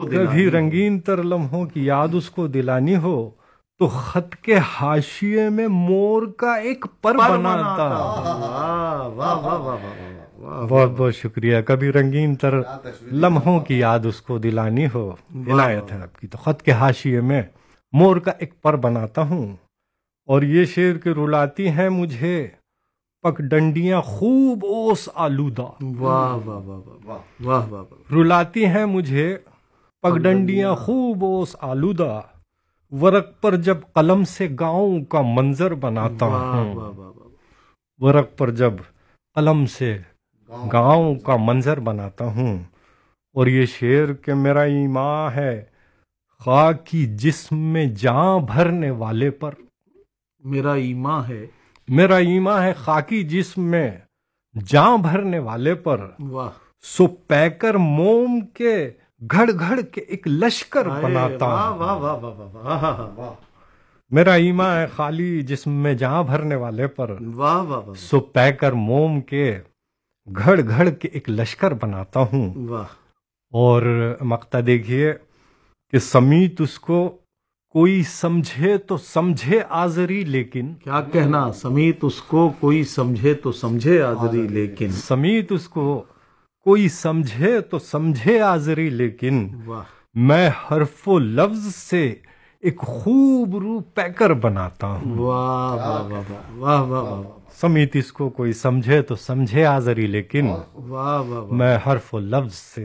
कभी रंगीन तर लम्हों की याद उसको दिलानी हो तो खत के हाशिए में मोर का एक पर बनाता। वाह वाह वाह वाह वाह, बहुत बहुत शुक्रिया। कभी रंगीन तर लम्हों की याद उसको दिलानी हो, इनायत है आपकी। तो खत के हाशिए में मोर का एक पर बनाता हूँ। और ये शेर के रुलाती हैं मुझे पगडंडियां खूब ओस आलूदा। वाह वाह वाह वाह वाह वाह वाह। रुलाती हैं मुझे पगडंडियां खूब ओस आलूदा, वरक पर जब कलम से गाँव का मंजर बनाता हूँ। वरक पर जब कलम से गाँव का मंजर बनाता हूँ। और ये शेर के मेरा ईमान है खाकी जिस्म में जान भरने वाले पर। मेरा ईमान है, मेरा ईमान है खाकी जिस्म में जान भरने वाले पर। वाह। सो पैकर मोम के घड़ घड़ के एक लश्कर बनाता वाह हूँ। वाह वाह वाह वाह वाह वाह। मेरा ईमान है खाली जिस्म में जान भरने वाले पर। वाह वाह वाह। सो पैकर मोम के घड़ घड़ के एक लश्कर बनाता हूँ। वाह। और मक्ता देखिए कि समीत उसको कोई समझे तो समझे आजरी लेकिन। क्या कहना, समीत उसको कोई समझे तो समझे आजरी लेकिन। समीत उसको कोई समझे तो समझे आजरी लेकिन। वाह। मैं हरफो लफ्ज से एक खूब रू पैकर बनाता हूँ। वाह वाह वाह वाह वाह वाह। समीत इसको कोई समझे तो समझे आजरी लेकिन। वाह वाह। मैं हरफो लफ्ज से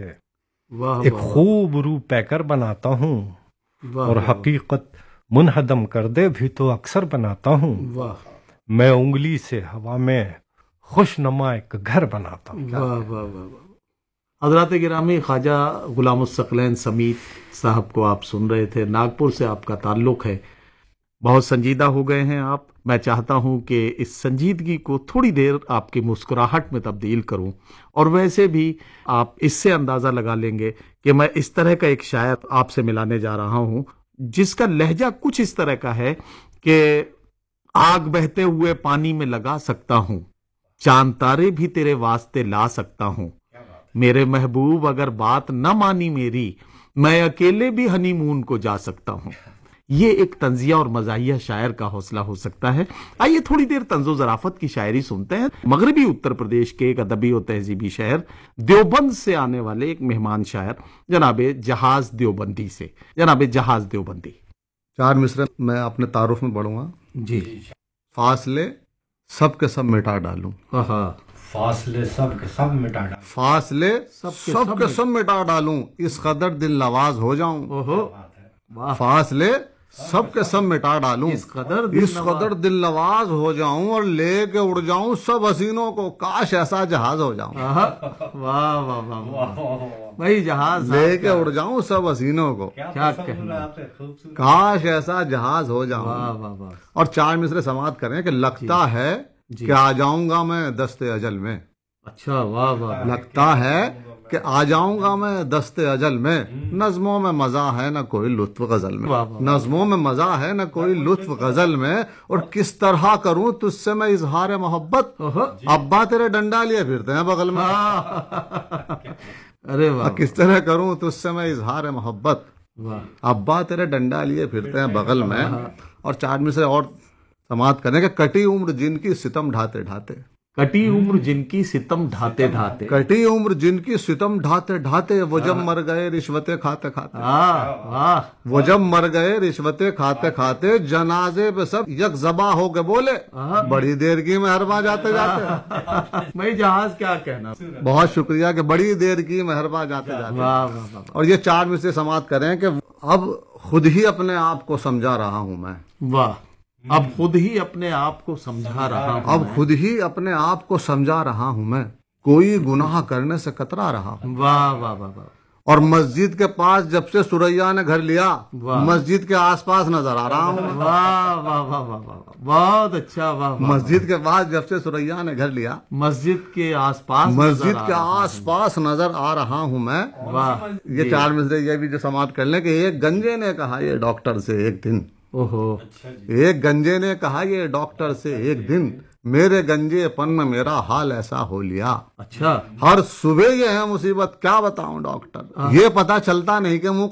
एक खूब रू पैकर बनाता हूँ। और हकीकत मुनहदम कर दे भी तो अक्सर बनाता हूँ। वाह। मैं उंगली से हवा में खुशनुमा एक घर बनाता हूँ। वाह वाह वाह। हजरात गिरामी, ख्वाजा गुलामुस्सकलैन समीत साहब को आप सुन रहे थे। नागपुर से आपका ताल्लुक है। बहुत संजीदा हो गए हैं आप। मैं चाहता हूं कि इस संजीदगी को थोड़ी देर आपकी मुस्कुराहट में तब्दील करूं। और वैसे भी आप इससे अंदाजा लगा लेंगे कि मैं इस तरह का एक शायर आपसे मिलाने जा रहा हूं जिसका लहजा कुछ इस तरह का है कि आग बहते हुए पानी में लगा सकता हूं, चांद तारे भी तेरे वास्ते ला सकता हूं। मेरे महबूब अगर बात न मानी मेरी, मैं अकेले भी हनीमून को जा सकता हूं। ये एक तंजिया और मजाहिया शायर का हौसला हो सकता है। आइए थोड़ी देर तंजो जराफत की शायरी सुनते हैं। मगरबी उत्तर प्रदेश के एक अदबी और तहजीबी शहर देवबंद से आने वाले एक मेहमान शायर जनाबे जहाज देवबंदी से। जनाबे जहाज देवबंदी। 4 मिसरे मैं अपने तारुफ में बढ़ूंगा जी। फासले सब के सब मिटा डालूं। फासले सब के सब मिटा डालूं। फासले सब के सब मिटा डालूं, इस कदर दिल नवाज हो जाऊं। ओहो। फासले सब के सब मिटा डालूं, इस कदर दिल नवाज हो जाऊं और लेके उड़ जाऊं सब हसीनों को। काश ऐसा जहाज हो जाऊं। वाह वाह वाह भाई, जहाज लेके उड़ जाऊं सब हसीनों को। क्या कहना, काश ऐसा जहाज हो जाऊं। वाह वाह वाह। और 4 मिसरे समाप्त करें कि लगता है कि आ जाऊंगा मैं दस्ते अजल में। अच्छा, वाह वाह। लगता है कि आ जाऊंगा मैं दस्ते अजल में। नज़्मों में मजा है न कोई लुत्फ गजल में। नज़्मों में मजा है न कोई लुत्फ गजल में। और किस तरह करूं तुझसे मैं इजहार मोहब्बत, अब्बा तेरे डंडा लिए फिरते हैं बगल में। अरे वाह। किस तरह करूं तुझसे मैं इजहार मोहब्बत, अब्बा तेरे डंडा लिए फिरते हैं बगल में। और 4 में से और समाप्त करें कि कटी उम्र जिनकी सितम ढाते ढाते। कटी उम्र जिनकी सितम ढाते ढाते। कटी उम्र जिनकी सितम ढाते ढाते, वो जब मर गए रिश्वतें खाते खाते। वो जब मर गए रिश्वतें खाते खाते, जनाजे पे सब यक जबा हो गए बोले बड़ी देर की मेहरबा जाते जाते। भाई जहाज क्या कहना। बहुत शुक्रिया कि बड़ी देर की मेहरबा जाते जाते। और ये 4 में से समाप्त करें कि अब खुद ही अपने आप को समझा रहा हूं मैं। वाह। अब खुद ही अपने आप को समझा रहा हूं। अब खुद ही अपने आप को समझा रहा हूं मैं, कोई गुनाह करने से कतरा रहा हूं। वाह वाह वाह वाह। और मस्जिद के पास जब से सुरैया ने घर लिया, मस्जिद के आसपास नजर आ रहा हूं। वाह वाह वाह वाह, बहुत अच्छा। वाह। मस्जिद के पास जब से सुरैया ने घर लिया, मस्जिद के आसपास नजर आ रहा हूं मैं। वाह। ये 4 मिसरे ये भी जो समाप्त कर ले कि एक गंजे ने कहा ये डॉक्टर से एक दिन। ओहो। एक गंजे ने कहा ये डॉक्टर से एक दिन, मेरे गंजेपन में मेरा हाल ऐसा हो लिया। अच्छा। हर सुबह ये है मुसीबत, क्या बताऊं डॉक्टर। ये पता चलता नहीं कि मुंह